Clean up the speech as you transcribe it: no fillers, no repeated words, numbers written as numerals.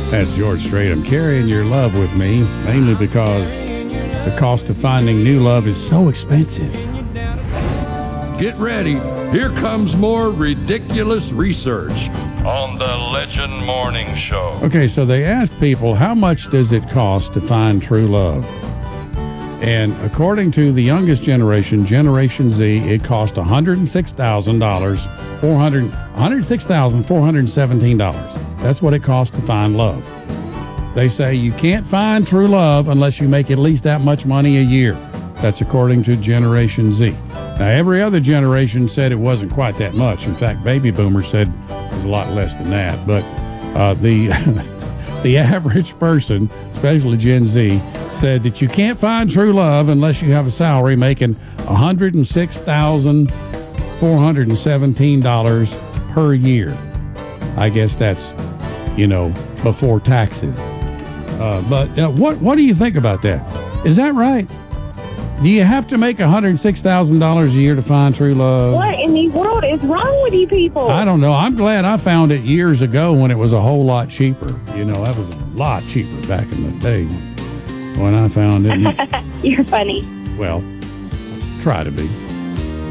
That's George Strait. I'm carrying your love with me, mainly because the cost of finding new love is so expensive. Get ready. Here comes more ridiculous research on the Legend Morning Show. Okay, so they asked people, how much does it cost to find true love? And according to the youngest generation, Generation Z, it cost $106,417. That's what it costs to find love. They say you can't find true love unless you make at least that much money a year. That's according to Generation Z. Now, every other generation said it wasn't quite that much. In fact, Baby Boomers said it was a lot less than that. But the the average person, especially Gen Z, said that you can't find true love unless you have a salary making $106,417 per year. I guess that's, before taxes. But what do you think about that? Is that right? Do you have to make $106,000 a year to find true love? What in the world is wrong with you people? I don't know. I'm glad I found it years ago when it was a whole lot cheaper. That was a lot cheaper back in the day when I found it. You're funny. Well, try to be.